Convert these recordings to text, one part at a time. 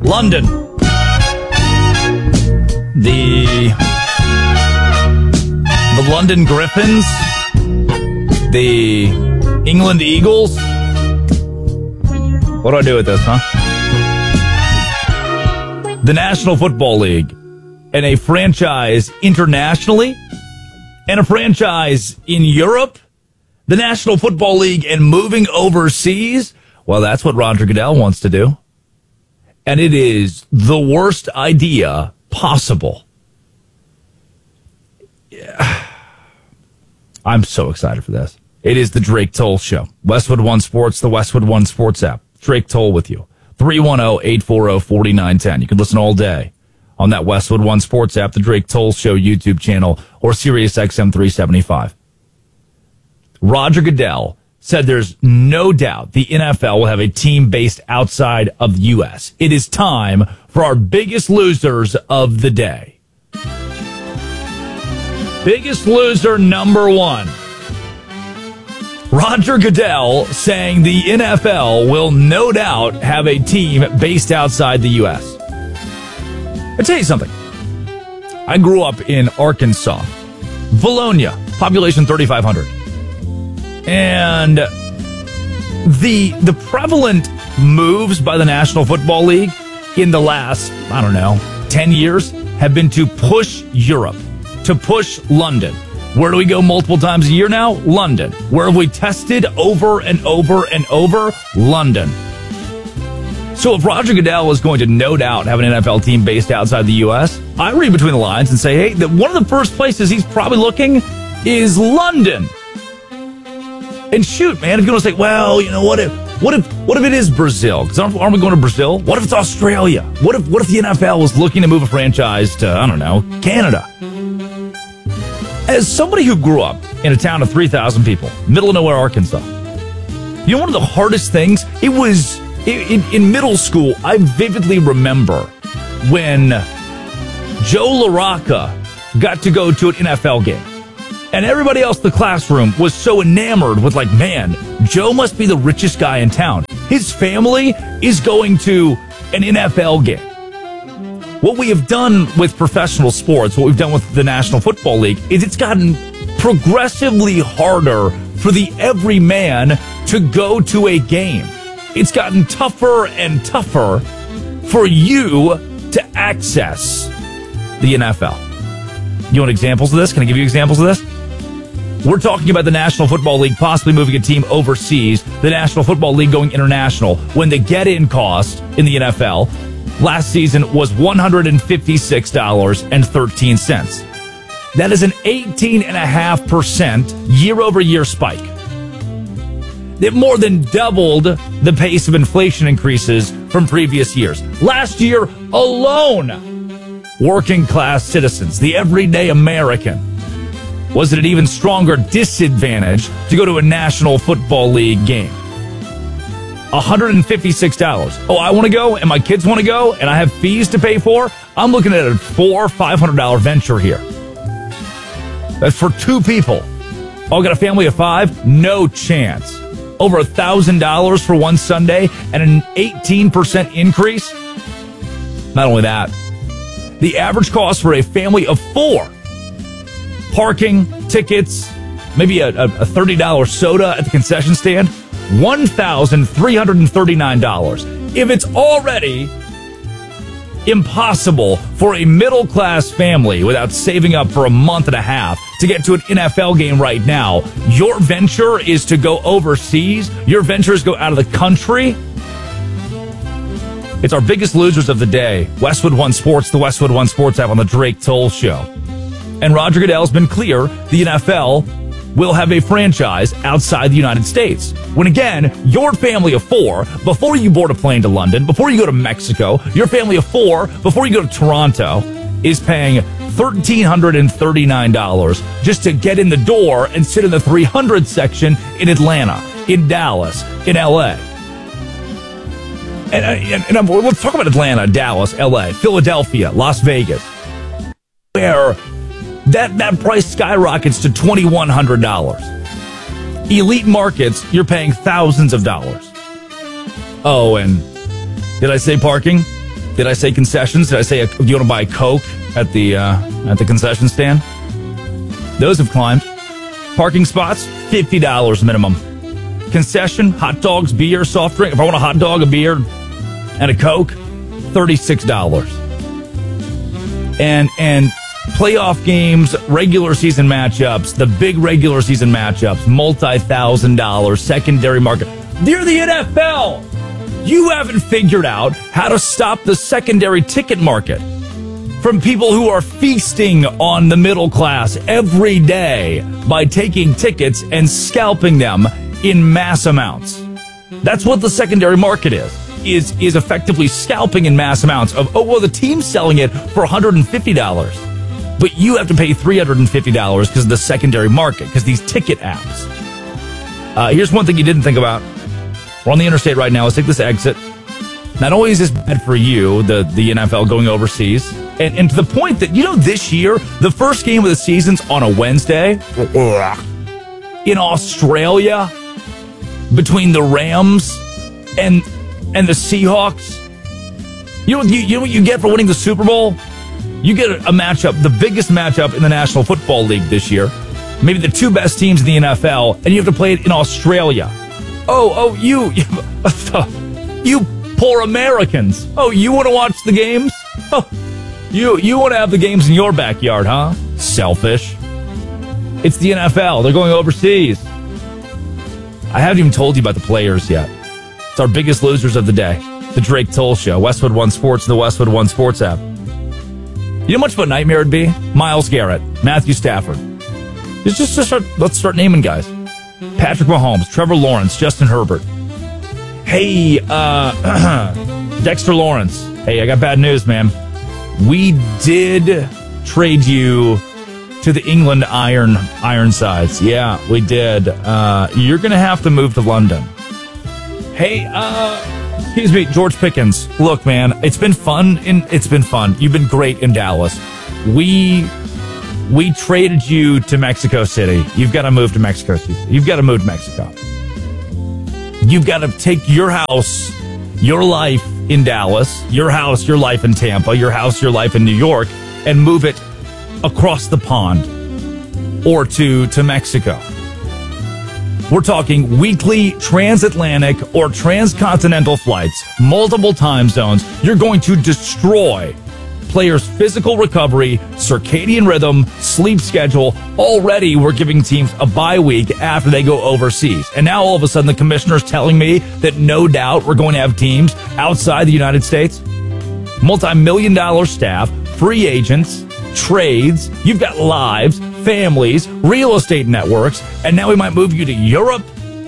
London. The London Griffins. The England Eagles. What do I do with this, huh? The National Football League and a franchise internationally and a franchise in Europe. The National Football League and moving overseas. Well, that's what Roger Goodell wants to do. And it is the worst idea possible. Yeah. I'm so excited for this. It is the Drake Toll Show. Westwood One Sports, the Westwood One Sports app. Drake Toll with you. 310-840-4910. You can listen all day on that Westwood One Sports app, the Drake Toll Show YouTube channel, or Sirius XM 375. Roger Goodell said there's no doubt the NFL will have a team based outside of the U.S. It is time for our biggest losers of the day. Biggest loser number one. Roger Goodell saying the NFL will no doubt have a team based outside the U.S. I'll tell you something. I grew up in Arkansas. Valonia, population 3,500. And the prevalent moves by the National Football League in the last, 10 years have been to push Europe, to push London. Where do we go multiple times a year now? London. Where have we tested over and over and over? London. So if Roger Goodell is going to no doubt have an NFL team based outside the U.S., I read between the lines and say, hey, that one of the first places he's probably looking is London. And shoot, man, if you want to say, well, you know, what if it is Brazil? Because aren't we going to Brazil? What if it's Australia? What if the NFL was looking to move a franchise to, Canada? As somebody who grew up in a town of 3,000 people, middle of nowhere, Arkansas, you know, one of the hardest things, it was in middle school, I vividly remember when Joe LaRocca got to go to an NFL game. And everybody else in the classroom was so enamored with like, man, Joe must be the richest guy in town. His family is going to an NFL game. What we have done with professional sports, what we've done with the National Football League, is it's gotten progressively harder for the everyman to go to a game. It's gotten tougher and tougher for you to access the NFL. You want examples of this? Can I give you examples of this? We're talking about the National Football League possibly moving a team overseas, the National Football League going international, when the get-in cost in the NFL last season was $156.13. That is an 18.5% year-over-year spike. It more than doubled the pace of inflation increases from previous years. Last year alone, working-class citizens, the everyday American, was at an even stronger disadvantage to go to a National Football League game. $156. Oh, I want to go, and my kids want to go, and I have fees to pay for. I'm looking at a $400-500 venture here. That's for two people. Oh, I got a family of five? No chance. Over $1,000 for one Sunday and an 18% increase. Not only that, the average cost for a family of four, parking, tickets, maybe a $30 soda at the concession stand, $1,339. If it's already impossible for a middle-class family without saving up for a month and a half to get to an NFL game right now, your venture is to go overseas, your venture is to go out of the country. It's our biggest losers of the day. Westwood One Sports, the Westwood One Sports app on the Drake Toll Show. And Roger Goodell's been clear the NFL will have a franchise outside the United States. When again, your family of four, before you board a plane to London, before you go to Mexico, your family of four, before you go to Toronto, is paying $1,339 just to get in the door and sit in the 300 section in Atlanta, in Dallas, in L.A. And let's talk about Atlanta, Dallas, L.A., Philadelphia, Las Vegas, where that price skyrockets to $2,100. Elite markets, you're paying thousands of dollars. Oh, and did I say parking? Did I say concessions? Did I say you want to buy a Coke at the concession stand? Those have climbed. Parking spots, $50 minimum. Concession, hot dogs, beer, soft drink. If I want a hot dog, a beer, and a Coke, $36. And playoff games, regular season matchups, the big regular season matchups, multi-$1,000 secondary market. They're the NFL. You haven't figured out how to stop the secondary ticket market from people who are feasting on the middle class every day by taking tickets and scalping them in mass amounts. That's what the secondary market is effectively scalping in mass amounts of, the team's selling it for $150. But you have to pay $350 because of the secondary market, because these ticket apps. Here's one thing you didn't think about. We're on the interstate right now. Let's take this exit. Not only is this bad for you, the NFL going overseas, and to the point that, this year, the first game of the season's on a Wednesday in Australia between the Rams and the Seahawks. You know what you get for winning the Super Bowl? You get a matchup, the biggest matchup in the National Football League this year. Maybe the two best teams in the NFL, and you have to play it in Australia. You poor Americans. You want to watch the games? You want to have the games in your backyard, huh? Selfish. It's the NFL. They're going overseas. I haven't even told you about the players yet. It's our biggest losers of the day. The Drake Toll Show, Westwood One Sports, the Westwood One Sports app. You know how much of a nightmare it'd be? Myles Garrett, Matthew Stafford. Let's start naming guys. Patrick Mahomes, Trevor Lawrence, Justin Herbert. Hey, Dexter Lawrence. Hey, I got bad news, man. We did trade you to the England Ironsides. Yeah, we did. You're going to have to move to London. Hey, excuse me, George Pickens. Look, man, it's been fun. You've been great in Dallas. We traded you to Mexico City. You've got to move to Mexico City. You've got to move to Mexico. You've got to take your house, your life in Dallas, your house, your life in Tampa, your house, your life in New York, and move it across the pond or to Mexico. We're talking weekly transatlantic or transcontinental flights, multiple time zones. You're going to destroy players' physical recovery, circadian rhythm, sleep schedule. Already, we're giving teams a bye week after they go overseas. And now all of a sudden, the commissioner's telling me that no doubt we're going to have teams outside the United States. Multi-million-dollar staff, free agents, trades. You've got lives, families, real estate networks, and now we might move you to Europe.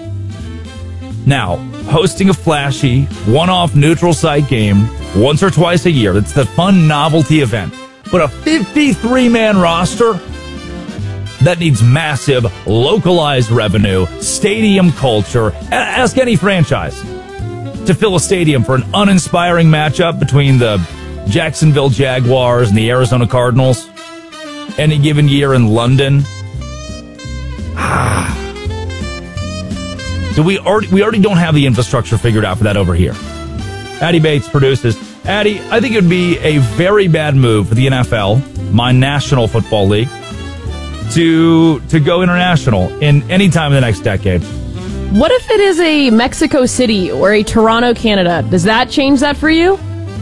Now, hosting a flashy, one-off neutral site game once or twice a year. It's the fun novelty event. But a 53-man roster that needs massive localized revenue, stadium culture. Ask any franchise to fill a stadium for an uninspiring matchup between the Jacksonville Jaguars and the Arizona Cardinals any given year in London. So we already don't have the infrastructure figured out for that over here. Addie Bates produces. Addie, I think it would be a very bad move for the NFL, my National Football League, to go international in any time in the next decade. What if it is a Mexico City or a Toronto, Canada? Does that change that for you?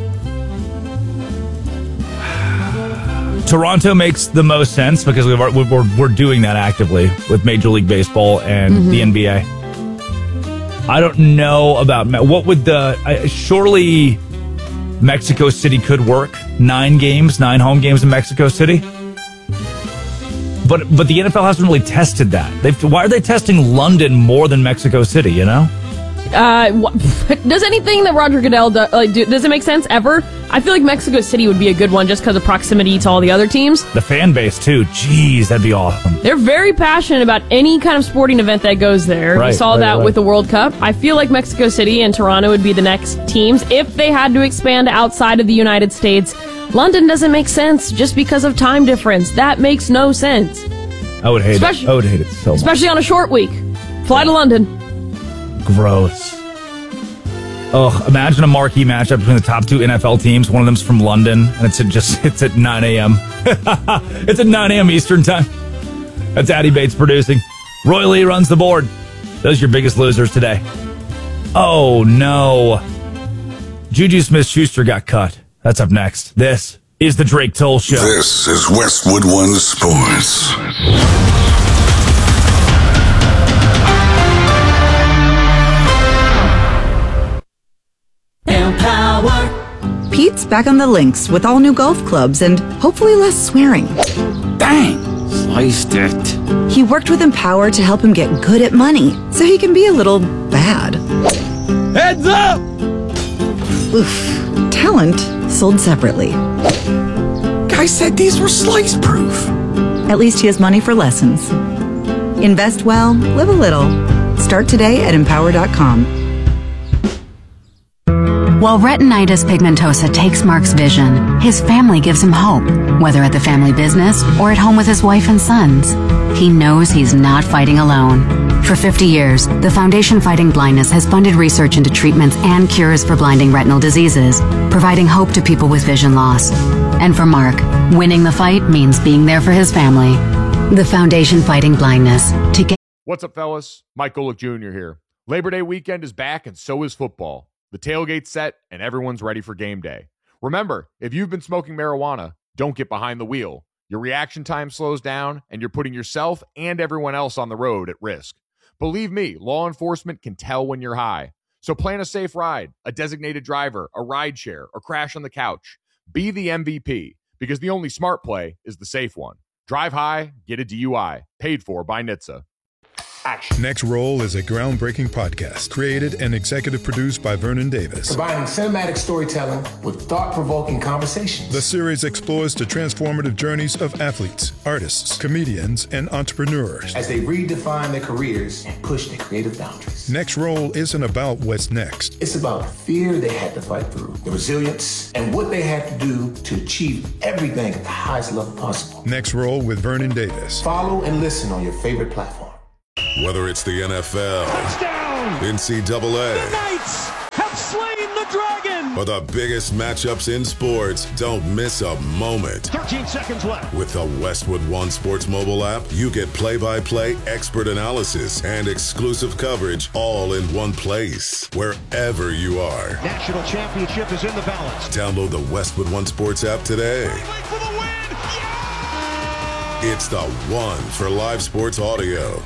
Toronto makes the most sense because we're doing that actively with Major League Baseball and the NBA. I don't know about what would surely Mexico City could work. 9 home games in Mexico City. But the NFL hasn't really tested that. Why are they testing London more than Mexico City, you know? Does anything that Roger Goodell does it make sense ever? I feel like Mexico City would be a good one just because of proximity to all the other teams. The fan base, too. Jeez, that'd be awesome. They're very passionate about any kind of sporting event that goes there. We saw that with the World Cup. I feel like Mexico City and Toronto would be the next teams if they had to expand outside of the United States. London doesn't make sense just because of time difference. That makes no sense. I would hate it. I would hate it so much. Especially on a short week. Fly to London. Gross. Imagine a marquee matchup between the top two NFL teams. One of them's from London, and it's at 9 a.m. It's at 9 a.m. Eastern time. That's Addy Bates producing. Roy Lee runs the board. Those are your biggest losers today. Oh, no. Juju Smith-Schuster got cut. That's up next. This is the Drake Toll Show. This is Westwood One Sports. Empower. Pete's back on the links with all new golf clubs and hopefully less swearing. Dang, sliced it. He worked with Empower to help him get good at money so he can be a little bad. Heads up! Oof. Talent sold separately. Guy said these were slice proof. At least he has money for lessons. Invest well, live a little. Start today at empower.com. While retinitis pigmentosa takes Mark's vision, his family gives him hope, whether at the family business or at home with his wife and sons. He knows he's not fighting alone. For 50 years, the Foundation Fighting Blindness has funded research into treatments and cures for blinding retinal diseases, providing hope to people with vision loss. And for Mark, winning the fight means being there for his family. The Foundation Fighting Blindness. What's up, fellas? Mike Golick Jr. here. Labor Day weekend is back, and so is football. The tailgate's set, and everyone's ready for game day. Remember, if you've been smoking marijuana, don't get behind the wheel. Your reaction time slows down, and you're putting yourself and everyone else on the road at risk. Believe me, law enforcement can tell when you're high. So plan a safe ride, a designated driver, a ride share, or crash on the couch. Be the MVP, because the only smart play is the safe one. Drive high, get a DUI. Paid for by NHTSA. Action. Next Roll is a groundbreaking podcast created and executive produced by Vernon Davis. Combining cinematic storytelling with thought-provoking conversations. The series explores the transformative journeys of athletes, artists, comedians, and entrepreneurs as they redefine their careers and push their creative boundaries. Next Roll isn't about what's next. It's about the fear they had to fight through, the resilience, and what they had to do to achieve everything at the highest level possible. Next Roll with Vernon Davis. Follow and listen on your favorite platform. Whether it's the NFL, touchdown, NCAA, the Knights have slain the dragon, or the biggest matchups in sports, don't miss a moment. 13 seconds left. With the Westwood One Sports mobile app, you get play-by-play expert analysis and exclusive coverage all in one place, wherever you are. National championship is in the balance. Download the Westwood One Sports app today. For the win. Yeah! It's the one for live sports audio.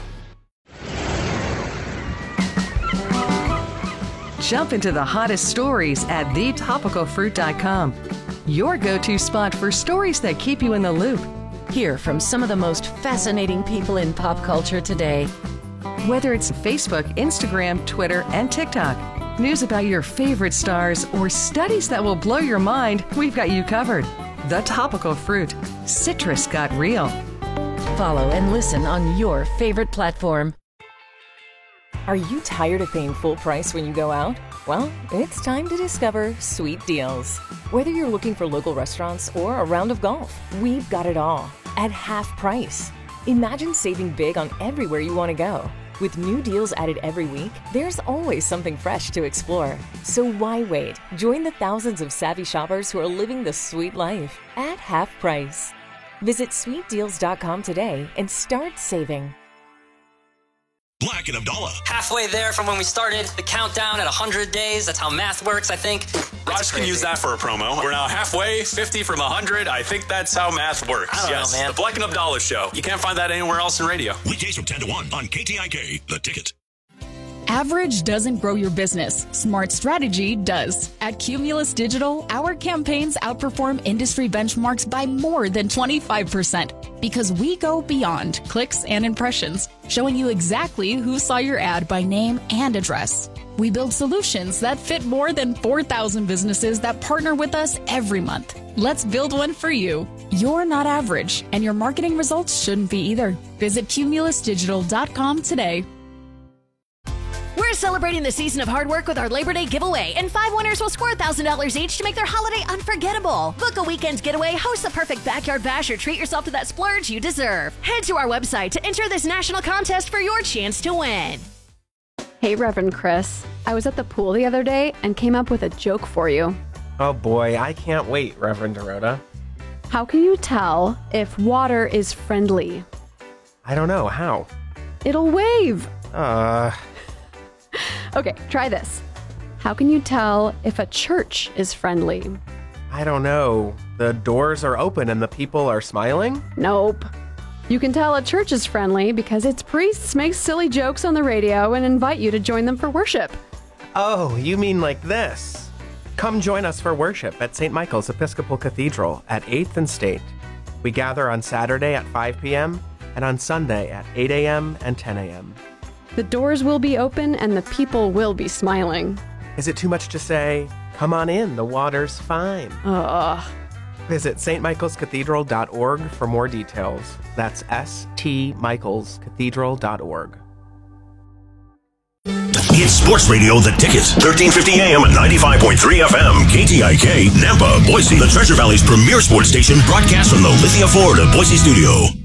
Jump into the hottest stories at thetopicalfruit.com. Your go-to spot for stories that keep you in the loop. Hear from some of the most fascinating people in pop culture today. Whether it's Facebook, Instagram, Twitter, and TikTok, news about your favorite stars, or studies that will blow your mind, we've got you covered. The Topical Fruit. Citrus got real. Follow and listen on your favorite platform. Are you tired of paying full price when you go out? Well, it's time to discover Sweet Deals. Whether you're looking for local restaurants or a round of golf, we've got it all at half price. Imagine saving big on everywhere you want to go. With new deals added every week, there's always something fresh to explore. So why wait? Join the thousands of savvy shoppers who are living the sweet life at half price. Visit sweetdeals.com today and start saving. Black and Abdallah. Halfway there from when we started the countdown at 100 days. That's how math works, I think. Raj can use that for a promo. We're now halfway, 50 from 100. I think that's how math works. I don't know, man. The Black and Abdallah Show. You can't find that anywhere else in radio. Weekdays from 10 to 1 on KTIK, The Ticket. Average doesn't grow your business. Smart strategy does. At Cumulus Digital, our campaigns outperform industry benchmarks by more than 25% because we go beyond clicks and impressions, showing you exactly who saw your ad by name and address. We build solutions that fit more than 4,000 businesses that partner with us every month. Let's build one for you. You're not average, and your marketing results shouldn't be either. Visit cumulusdigital.com today. We're celebrating the season of hard work with our Labor Day giveaway, and 5 winners will score $1,000 each to make their holiday unforgettable. Book a weekend getaway, host the perfect backyard bash, or treat yourself to that splurge you deserve. Head to our website to enter this national contest for your chance to win. Hey, Reverend Chris. I was at the pool the other day and came up with a joke for you. Oh boy, I can't wait, Reverend Dorota. How can you tell if water is friendly? I don't know. How? It'll wave. Okay, try this. How can you tell if a church is friendly? I don't know. The doors are open and the people are smiling? Nope. You can tell a church is friendly because its priests make silly jokes on the radio and invite you to join them for worship. Oh, you mean like this? Come join us for worship at St. Michael's Episcopal Cathedral at 8th and State. We gather on Saturday at 5 p.m. and on Sunday at 8 a.m. and 10 a.m. The doors will be open and the people will be smiling. Is it too much to say, come on in, the water's fine? Visit stmichaelscathedral.org for more details. That's stmichaelscathedral.org. It's Sports Radio The Ticket, 1350 AM and 95.3 FM, KTIK, Nampa, Boise, the Treasure Valley's premier sports station, broadcast from the Lithia Ford of Boise studio.